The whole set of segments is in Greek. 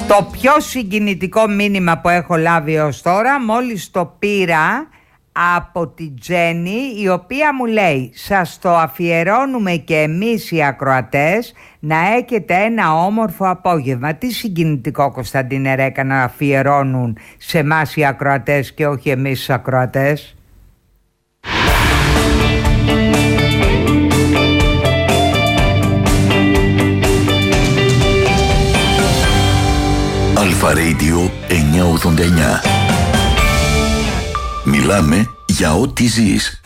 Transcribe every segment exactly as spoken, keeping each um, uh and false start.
Το πιο συγκινητικό μήνυμα που έχω λάβει ως τώρα, μόλις το πήρα από την Τζέννη, η οποία μου λέει: σας το αφιερώνουμε και εμείς οι ακροατές, να έχετε ένα όμορφο απόγευμα. Τι συγκινητικό, Κωνσταντίνε Ρέκα, να αφιερώνουν σε εμάς οι ακροατές και όχι εμείς τους ακροατές. Αλφα Radio εννιακόσια ογδόντα εννιά. Μιλάμε για ό,τι ζεις.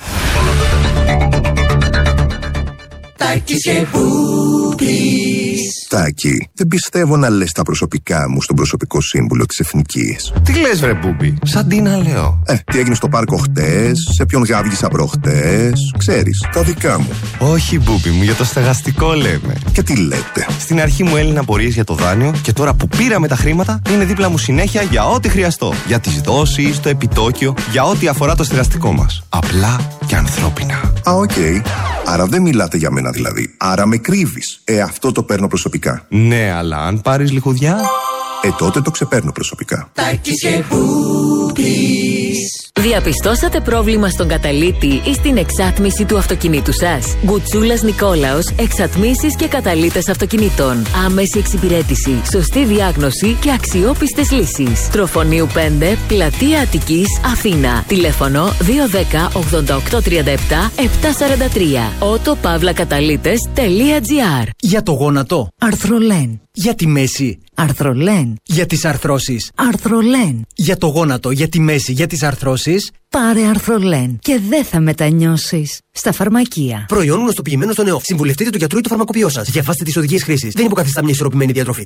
Τάκης και Μπούμπης. Τάκη, δεν πιστεύω να λες τα προσωπικά μου στον προσωπικό σύμβουλο της Εθνικής. Τι λες βρε Μπούμπη, σαν τι να λέω. Ε, τι έγινε στο πάρκο χτες, σε ποιον γάβγισα προχτές, ξέρεις, τα δικά μου. Όχι Μπούμπη μου, για το στεγαστικό λέμε. Και τι λέτε. Στην αρχή μου έλυναν απορίες για το δάνειο και τώρα που πήραμε τα χρήματα είναι δίπλα μου συνέχεια για ό,τι χρειαστώ. Για τις δόσεις, το επιτόκιο, για ό,τι αφορά το στεγαστικό μας. Απλά και ανθρώπινα. Α, οκ. Okay. Άρα δεν μιλάτε για μένα δηλαδή. Άρα με κρύβεις. Ε, αυτό το παίρνω προσωπικά. Ναι, αλλά αν πάρεις λιχουδιά... Ε, τότε το ξεπαίρνω προσωπικά. Τάκης και Μπούμπης. Διαπιστώσατε πρόβλημα στον καταλύτη ή στην εξάτμιση του αυτοκινήτου σας? Γκουτσούλας Νικόλαος, εξατμίσεις και καταλύτες αυτοκινήτων. Άμεση εξυπηρέτηση, σωστή διάγνωση και αξιόπιστες λύσεις. Τροφονίου πέντε, Πλατεία Αττικής, Αθήνα. Τηλέφωνο δύο ένα μηδέν ογδόντα οκτώ τριάντα επτά επτακόσια σαράντα τρία. ότο παύλα καταλύτες τελεία τζι άρ. Για το γόνατο, Αρθρολέν. Για τη μέση, Αρθρολέν. Για τις αρθρώσεις, Αρθρολέν. Για το γόνατο, για τη μέση, για τις αρθρώσεις, πάρε Αρθρολέν και δεν θα μετανιώσεις. Στα φαρμακεία. Προϊόν γνωστοποιημένο στο ΝΕΟΦ. Συμβουλευτείτε τον γιατρό ή το φαρμακοποιό σας. Διαβάστε τις οδηγίες χρήσης. Δεν υποκαθιστά μια ισορροπημένη διατροφή.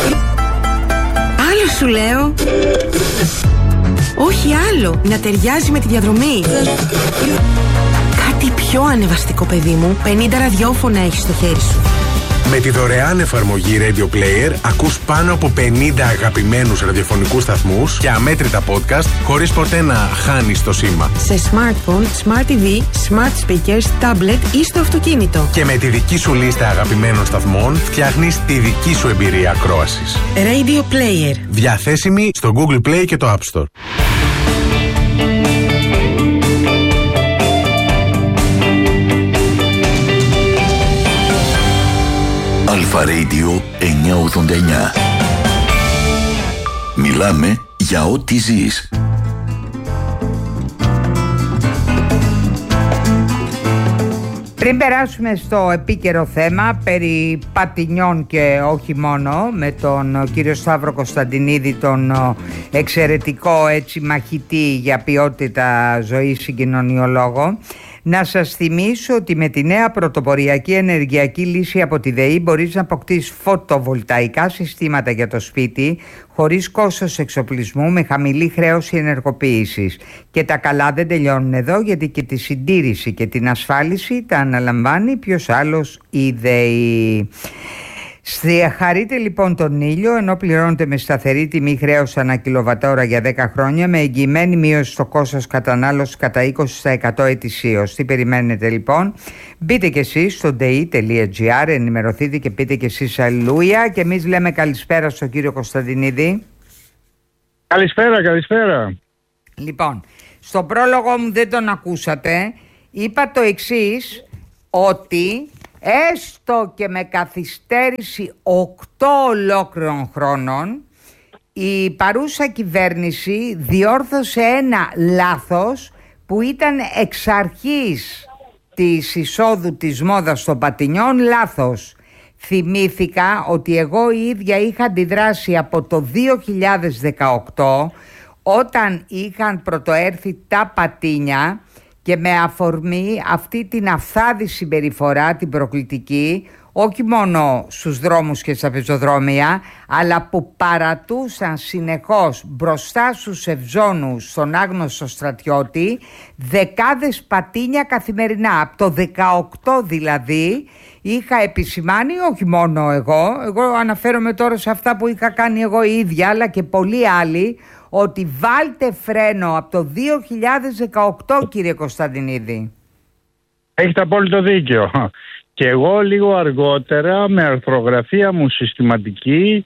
Άλλο σου λέω. Όχι άλλο. Να ταιριάζει με τη διαδρομή. Κάτι πιο ανεβαστικό, παιδί μου. πενήντα ραδιόφωνα έχεις στο χέρι σου. Με τη δωρεάν εφαρμογή Radio Player ακούς πάνω από πενήντα αγαπημένους ραδιοφωνικούς σταθμούς και αμέτρητα podcast χωρίς ποτέ να χάνεις το σήμα. Σε smartphone, smart τι βι, smart speakers, tablet ή στο αυτοκίνητο. Και με τη δική σου λίστα αγαπημένων σταθμών φτιάχνεις τη δική σου εμπειρία ακρόασης. Radio Player. Διαθέσιμη στο Google Play και το App Store. Αλφα Radio εννιακόσια ογδόντα εννιά. Μιλάμε για ό,τι ζεις. Πριν περάσουμε στο επίκαιρο θέμα περί πατινιών και όχι μόνο, με τον κύριο Σταύρο Κωνσταντινίδη, τον εξαιρετικό έτσι μαχητή για ποιότητα ζωής συγκοινωνιολόγο, να σας θυμίσω ότι με τη νέα πρωτοποριακή ενεργειακή λύση από τη ΔΕΗ μπορείς να αποκτήσεις φωτοβολταϊκά συστήματα για το σπίτι χωρίς κόστος εξοπλισμού, με χαμηλή χρέωση ενεργοποίησης. Και τα καλά δεν τελειώνουν εδώ, γιατί και τη συντήρηση και την ασφάλιση τα αναλαμβάνει ποιος άλλος? Η ΔΕΗ. Χαρείτε λοιπόν τον ήλιο, ενώ πληρώνετε με σταθερή τιμή χρέος ανά κιλοβατόρα για δέκα χρόνια, με εγγυημένη μείωση στο κόστος κατανάλωσης κατά είκοσι τοις εκατό ετησίως. Τι περιμένετε λοιπόν? Μπείτε και εσείς στο ντι τελεία τζι άρ, ενημερωθείτε και πείτε και εσείς αλληλούια. Και εμείς λέμε καλησπέρα στον κύριο Κωνσταντινίδη. Καλησπέρα, καλησπέρα. Λοιπόν, στον πρόλογο μου δεν τον ακούσατε. Είπα το εξής, ότι έστω και με καθυστέρηση οκτώ ολόκληρων χρόνων, η παρούσα κυβέρνηση διόρθωσε ένα λάθος που ήταν εξ αρχής της εισόδου της μόδας των πατινιών λάθος. Θυμήθηκα ότι εγώ η ίδια είχα αντιδράσει από το δύο χιλιάδες δεκαοκτώ, όταν είχαν πρωτοέρθει τα πατίνια, και με αφορμή αυτή την αυθάδη συμπεριφορά, την προκλητική, όχι μόνο στους δρόμους και στα πεζοδρόμια, αλλά που παρατούσαν συνεχώς μπροστά στους ευζώνους, στον άγνωστο στρατιώτη, δεκάδες πατίνια καθημερινά. Από το δεκαοκτώ δηλαδή είχα επισημάνει, όχι μόνο εγώ, εγώ αναφέρομαι τώρα σε αυτά που είχα κάνει εγώ η ίδια, αλλά και πολλοί άλλοι, ότι βάλτε φρένο από το δύο χιλιάδες δεκαοκτώ, κύριε Κωνσταντινίδη. Έχετε απόλυτο δίκιο. Και εγώ λίγο αργότερα, με αρθρογραφία μου συστηματική,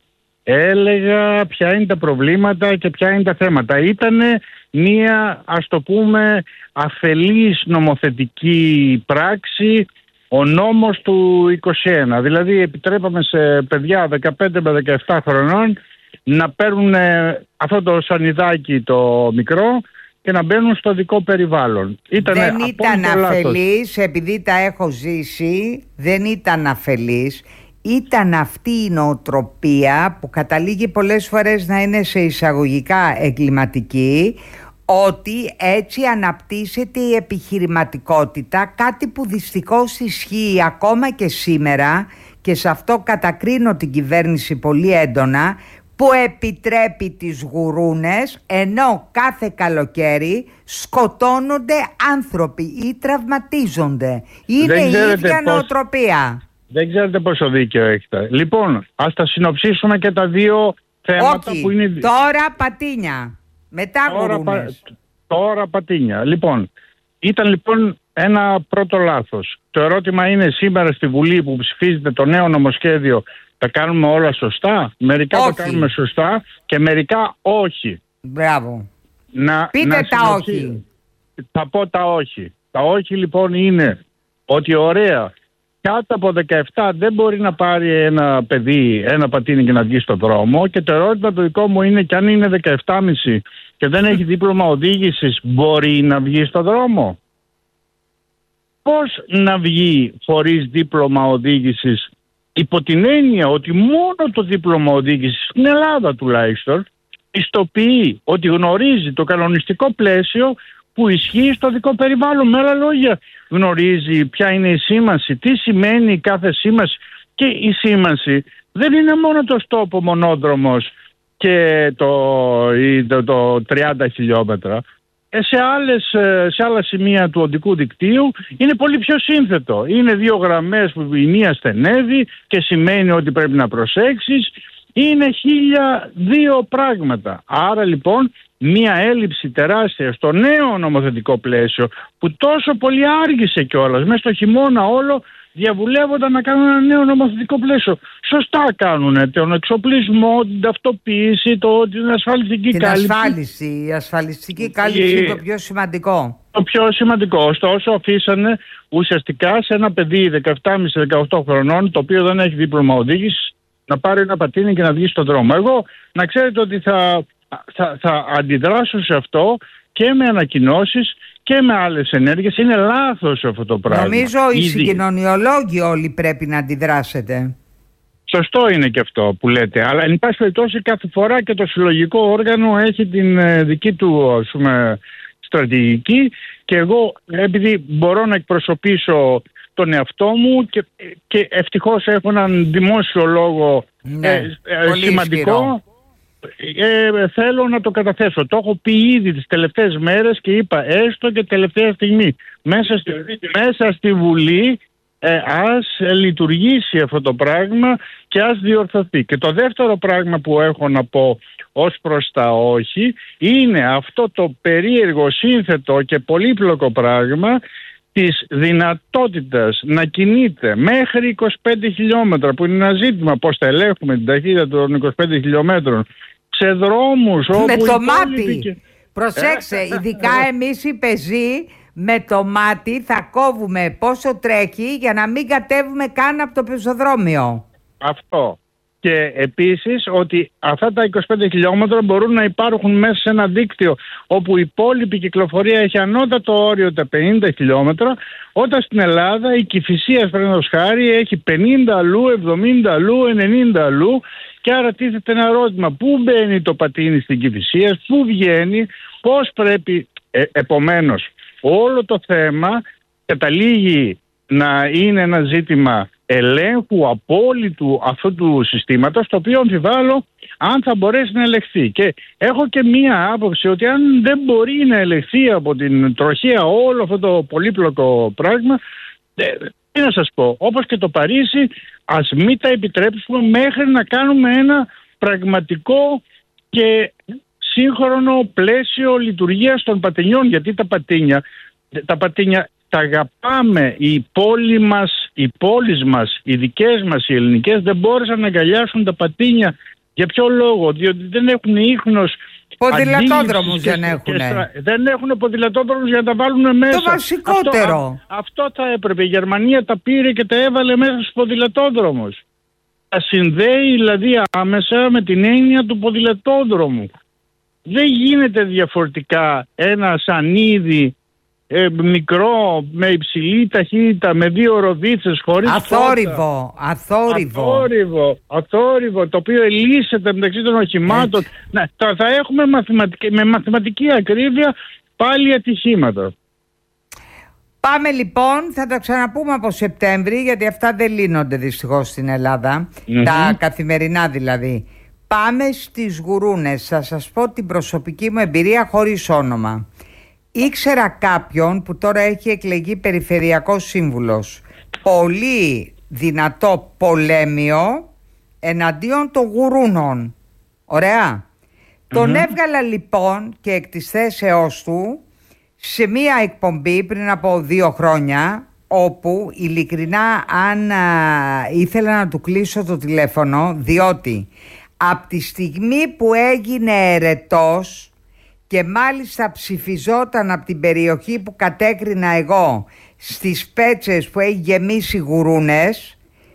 έλεγα ποια είναι τα προβλήματα και ποια είναι τα θέματα. Ήτανε μία, ας το πούμε, αφελής νομοθετική πράξη, ο νόμος του είκοσι ένα. Δηλαδή επιτρέπαμε σε παιδιά δεκαπέντε με δεκαεπτά χρονών να παίρνουν αυτό το σανιδάκι το μικρό και να μπαίνουν στο δικό περιβάλλον. Ήτανε δεν ήταν αφελής, επειδή τα έχω ζήσει, δεν ήταν αφελής. Ήταν αυτή η νοοτροπία που καταλήγει πολλές φορές να είναι σε εισαγωγικά εγκληματική, ότι έτσι αναπτύσσεται η επιχειρηματικότητα, κάτι που δυστυχώς ισχύει ακόμα και σήμερα, και σε αυτό κατακρίνω την κυβέρνηση πολύ έντονα, που επιτρέπει τις γουρούνες, ενώ κάθε καλοκαίρι σκοτώνονται άνθρωποι ή τραυματίζονται. Είναι η ίδια πώς... νοοτροπία. Δεν ξέρετε πόσο δίκαιο έχετε. Λοιπόν, ας τα συνοψίσουμε και τα δύο θέματα. Όχι, που είναι... τώρα πατίνια, μετά τώρα, γουρούνες. πα... τώρα πατίνια. Λοιπόν, ήταν λοιπόν ένα πρώτο λάθος. Το ερώτημα είναι, σήμερα στη Βουλή που ψηφίζεται το νέο νομοσχέδιο, τα κάνουμε όλα σωστά? Μερικά όχι. τα κάνουμε σωστά και μερικά όχι. Μπράβο. Να, Πείτε να τα συνοψί... όχι. Θα πω τα όχι. Τα όχι λοιπόν είναι ότι ωραία, κάτω από δεκαεπτά δεν μπορεί να πάρει ένα παιδί ένα πατίνι και να βγει στον δρόμο, και το ερώτημα το δικό μου είναι, και αν είναι δεκαεπτά και μισό και δεν έχει δίπλωμα οδήγησης, μπορεί να βγει στον δρόμο? Πώς να βγει χωρίς δίπλωμα οδήγησης, υπό την έννοια ότι μόνο το δίπλωμα οδήγησης, στην Ελλάδα τουλάχιστον, πιστοποιεί ότι γνωρίζει το κανονιστικό πλαίσιο που ισχύει στο δικό περιβάλλον? Με άλλα λόγια, γνωρίζει ποια είναι η σήμανση, τι σημαίνει κάθε σήμανση. Και η σήμανση δεν είναι μόνο το στόπο μονόδρομος και το, το, το τριάντα χιλιόμετρα. Σε, άλλες, σε άλλα σημεία του οδικού δικτύου είναι πολύ πιο σύνθετο. Είναι δύο γραμμές που η μία στενεύει και σημαίνει ότι πρέπει να προσέξεις. Είναι χίλια δύο πράγματα. Άρα λοιπόν μία έλλειψη τεράστια στο νέο νομοθετικό πλαίσιο, που τόσο πολύ άργησε κιόλας, μέσα στο χειμώνα όλο διαβουλεύονταν να κάνουν ένα νέο νομοθετικό πλαίσιο. Σωστά κάνουνε τον εξοπλισμό, την ταυτοποίηση, το, την ασφαλιστική την κάλυψη. Την ασφάλιση, η ασφαλιστική κάλυψη είναι το πιο σημαντικό. Το πιο σημαντικό. Ωστόσο αφήσανε ουσιαστικά σε ένα παιδί δεκαεπτά και μισό με δεκαοκτώ χρονών, το οποίο δεν έχει δίπλωμα οδήγησης, να πάρει ένα πατίνι και να βγει στον δρόμο. Εγώ να ξέρετε ότι θα, θα, θα αντιδράσω σε αυτό και με ανακοινώσεις και με άλλες ενέργειες. Είναι λάθος αυτό το πράγμα. Νομίζω οι Ήδη... συγκοινωνιολόγοι όλοι πρέπει να αντιδράσετε. Σωστό είναι και αυτό που λέτε, αλλά εν πάση περιπτώσει κάθε φορά και το συλλογικό όργανο έχει την ε, δική του, ας πούμε, στρατηγική, και εγώ, επειδή μπορώ να εκπροσωπήσω τον εαυτό μου και, και ευτυχώς έχω έναν δημόσιο λόγο ναι, ε, ε, σημαντικό, ε, θέλω να το καταθέσω. Το έχω πει ήδη τις τελευταίες μέρες και είπα έστω και τελευταία στιγμή μέσα στη, μέσα στη Βουλή, ε, ας λειτουργήσει αυτό το πράγμα και ας διορθωθεί. Και το δεύτερο πράγμα που έχω να πω ως προς τα όχι είναι αυτό το περίεργο, σύνθετο και πολύπλοκο πράγμα της δυνατότητας να κινείται μέχρι είκοσι πέντε χιλιόμετρα, που είναι ένα ζήτημα πώς θα ελέγχουμε την ταχύτητα των είκοσι πέντε χιλιόμετρων, σε δρόμους όπου... Με το μάτι! Και... Προσέξτε, ειδικά εμείς οι πεζοί, με το μάτι θα κόβουμε πόσο τρέχει για να μην κατέβουμε καν από το πεζοδρόμιο. Αυτό. Και επίσης ότι αυτά τα είκοσι πέντε χιλιόμετρα μπορούν να υπάρχουν μέσα σε ένα δίκτυο όπου η υπόλοιπη κυκλοφορία έχει ανώτατο όριο τα πενήντα χιλιόμετρα, όταν στην Ελλάδα η Κηφισίας, παραδείγματος χάρη, έχει πενήντα αλλού, εβδομήντα αλλού, ενενήντα αλλού, και άρα τίθεται ένα ερώτημα: πού μπαίνει το πατίνι στην Κηφισίας, πού βγαίνει, πώς πρέπει... Ε, επομένως, όλο το θέμα καταλήγει να είναι ένα ζήτημα ελέγχου απόλυτου αυτού του συστήματος, το οποίο αμφιβάλλω αν θα μπορέσει να ελεγχθεί. Και έχω και μία άποψη ότι αν δεν μπορεί να ελεγχθεί από την τροχέα όλο αυτό το πολύπλοκο πράγμα, τι να σας πω, όπως και το Παρίσι, ας μην τα επιτρέψουμε μέχρι να κάνουμε ένα πραγματικό και σύγχρονο πλαίσιο λειτουργίας των πατινιών, γιατί τα πατίνια, τα πατίνια τα αγαπάμε. Οι πόλεις μας, οι πόλεις μας, οι δικές μας, οι ελληνικές, δεν μπόρεσαν να αγκαλιάσουν τα πατίνια Για ποιο λόγο? Διότι δεν έχουν ίχνος. Ποδηλατόδρομους δεν έχουν. Δεν έχουν ποδηλατόδρομους για να τα βάλουν μέσα. Το βασικότερο. Αυτό, α, αυτό θα έπρεπε. Η Γερμανία τα πήρε και τα έβαλε μέσα στους ποδηλατόδρομους. Τα συνδέει δηλαδή άμεσα με την έννοια του ποδηλατόδρομου. Δεν γίνεται διαφορετικά ένα σανίδι ε, μικρό, με υψηλή ταχύτητα, με δύο ροδίτσες, χωρίς αθόρυβο, αθόρυβο. Αθόρυβο, αθόρυβο, το οποίο ελίσσεται μεταξύ των οχημάτων. Ναι, θα, θα έχουμε μαθηματική, με μαθηματική ακρίβεια πάλι ατυχήματα. Πάμε λοιπόν, θα τα ξαναπούμε από Σεπτέμβρη, γιατί αυτά δεν λύνονται δυστυχώς στην Ελλάδα, mm-hmm. τα καθημερινά δηλαδή. Πάμε στις γουρούνες. Θα σας πω την προσωπική μου εμπειρία χωρίς όνομα. Ήξερα κάποιον που τώρα έχει εκλεγεί περιφερειακός σύμβουλος, πολύ δυνατό πολέμιο εναντίον των γουρούνων. Ωραία. Mm-hmm. Τον έβγαλα λοιπόν και εκ της θέσεώς του σε μία εκπομπή πριν από δύο χρόνια, όπου ειλικρινά αν α, ήθελα να του κλείσω το τηλέφωνο, διότι από τη στιγμή που έγινε ερετός και μάλιστα ψηφιζόταν από την περιοχή που κατέκρινα εγώ στις Πέτσες που έχει γεμίσει γουρούνες,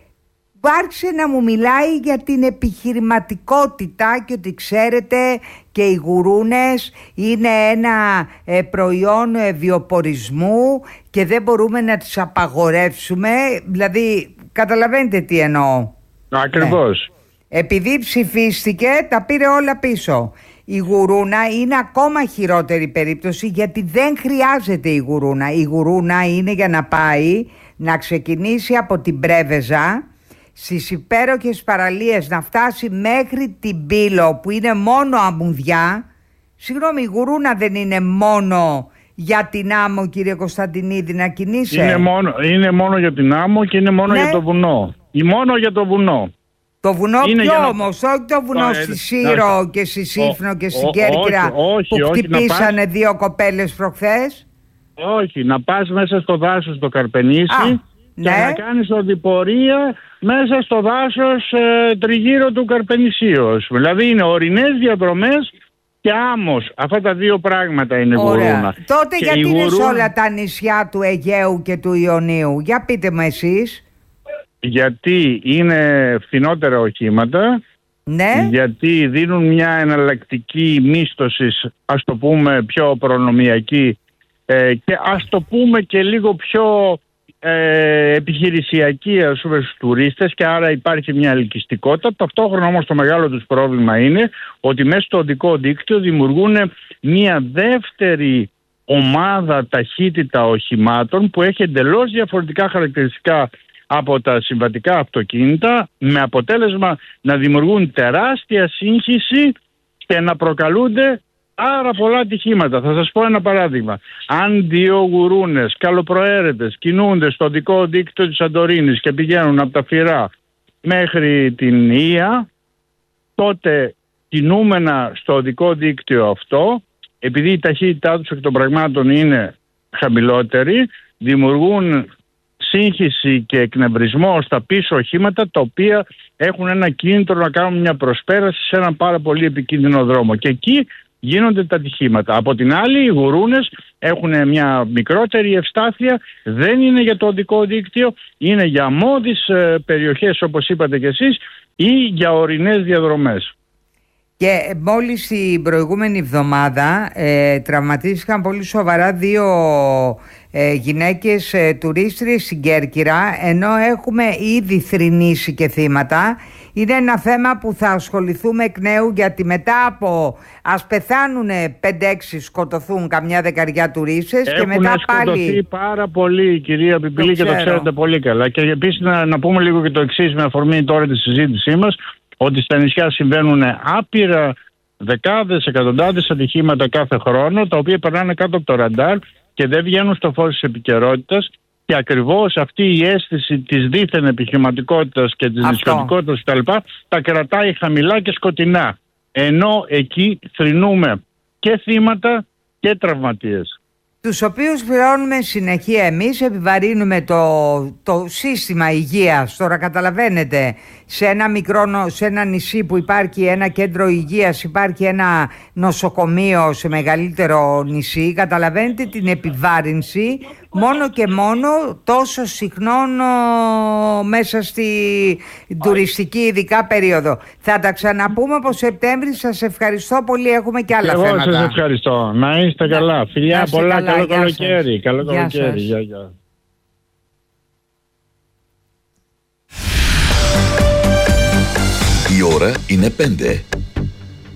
άρχισε να μου μιλάει για την επιχειρηματικότητα και ότι ξέρετε και οι γουρούνες είναι ένα ε, προϊόν ε, βιοπορισμού και δεν μπορούμε να τις απαγορεύσουμε. Δηλαδή καταλαβαίνετε τι εννοώ. Ακριβώς. Ναι. Επειδή ψηφίστηκε τα πήρε όλα πίσω. Η γουρούνα είναι ακόμα χειρότερη περίπτωση, γιατί δεν χρειάζεται η γουρούνα. Η γουρούνα είναι για να πάει να ξεκινήσει από την Πρέβεζα στις υπέροχες παραλίες, να φτάσει μέχρι την Πύλο που είναι μόνο αμμουδιά. Συγγνώμη, η γουρούνα δεν είναι μόνο για την άμμο, κύριε Κωνσταντινίδη, να κινείσαι? Είναι μόνο, είναι μόνο για την άμμο και είναι μόνο, ναι, για το βουνό. Ή μόνο για το βουνό. Το βουνό είναι ποιο να... όμως? Όχι το βουνό ε, στη Σύρο ε, και στη Σύφνο ε, και στην Κέρκυρα που όχι, χτυπήσανε πας... δύο κοπέλες προχθές. Όχι, να πας μέσα στο δάσος το Καρπενήσι. Α, και ναι, να κάνεις οδηπορία μέσα στο δάσος ε, τριγύρω του Καρπενησίως. Δηλαδή είναι ορεινές διαδρομές και άμμος. Αυτά τα δύο πράγματα είναι γουρούνα. Τότε και γιατί είναι γουρούνα... σε όλα τα νησιά του Αιγαίου και του Ιωνίου? Για πείτε μου εσείς. Γιατί είναι φθηνότερα οχήματα, ναι, γιατί δίνουν μια εναλλακτική μίσθωση, ας το πούμε πιο προνομιακή ε, και ας το πούμε και λίγο πιο ε, επιχειρησιακή, ας πούμε, στους τουρίστες, και άρα υπάρχει μια ελκυστικότητα. Ταυτόχρονα όμως το μεγάλο τους πρόβλημα είναι ότι μέσα στο οδικό δίκτυο δημιουργούν μια δεύτερη ομάδα ταχύτητα οχημάτων που έχει εντελώς διαφορετικά χαρακτηριστικά από τα συμβατικά αυτοκίνητα, με αποτέλεσμα να δημιουργούν τεράστια σύγχυση και να προκαλούνται πάρα πολλά ατυχήματα. Θα σας πω ένα παράδειγμα. Αν δύο γουρούνες καλοπροαίρετες κινούνται στο δικό δίκτυο της Σαντορίνης και πηγαίνουν από τα Φυρά μέχρι την Ία, τότε κινούμενα στο οδικό δίκτυο αυτό, επειδή η ταχύτητά τους εκ των πραγμάτων είναι χαμηλότερη, δημιουργούν σύγχυση και εκνευρισμό στα πίσω οχήματα, τα οποία έχουν ένα κίνητρο να κάνουν μια προσπέραση σε έναν πάρα πολύ επικίνδυνο δρόμο. Και εκεί γίνονται τα ατυχήματα. Από την άλλη, οι γουρούνες έχουν μια μικρότερη ευστάθεια, δεν είναι για το οδικό δίκτυο, είναι για μόδεις ε, περιοχές, όπως είπατε κι εσείς, ή για ορεινές διαδρομές. Και μόλις την προηγούμενη εβδομάδα ε, τραυματίστηκαν πολύ σοβαρά δύο ε, γυναίκες ε, τουρίστριες στην Κέρκυρα, ενώ έχουμε ήδη θρηνήσει και θύματα. Είναι ένα θέμα που θα ασχοληθούμε εκ νέου, γιατί μετά από ας πεθάνουν πέντε έξι, σκοτωθούν καμιά δεκαριά τουρίστες και μετά πάλι... Έχουν σκοτωθεί πάρα πολύ, κυρία Πιπηλή, και το ξέρετε πολύ καλά. Και επίσης να, να πούμε λίγο και το εξής, με αφορμή τώρα τη συζήτησή μας, ότι στα νησιά συμβαίνουν άπειρα δεκάδες, εκατοντάδες ατυχήματα κάθε χρόνο, τα οποία περνάνε κάτω από το ραντάρ και δεν βγαίνουν στο φως της επικαιρότητας, και ακριβώς αυτή η αίσθηση της δίθεν επιχειρηματικότητας και της νησιωτικότητας κτλ. Τα κρατάει χαμηλά και σκοτεινά, ενώ εκεί θρηνούμε και θύματα και τραυματίες, τους οποίους πληρώνουμε συνεχεία εμείς, επιβαρύνουμε το, το σύστημα υγείας. Τώρα καταλαβαίνετε, σε ένα μικρό, σε ένα νησί που υπάρχει ένα κέντρο υγείας, υπάρχει ένα νοσοκομείο σε μεγαλύτερο νησί, καταλαβαίνετε την επιβάρυνση μόνο και μόνο τόσο συχνών μέσα στη τουριστική ειδικά περίοδο. Θα τα ξαναπούμε από Σεπτέμβρη. Σας ευχαριστώ πολύ. Έχουμε και άλλα Εγώ θέματα. Εγώ σας ευχαριστώ. Να είστε καλά. Φιλιά πολλά. Καλά. Καλό καλοκαίρι. Καλό καλοκαίρι. Γεια, γεια. Η ώρα είναι πέντε.